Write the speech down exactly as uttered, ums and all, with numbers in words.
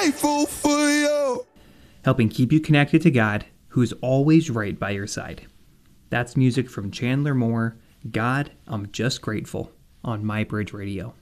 Grateful for you. Helping keep you connected to God, who is always right by your side. That's music from Chandler Moore, God, I'm Just Grateful, on My Bridge Radio.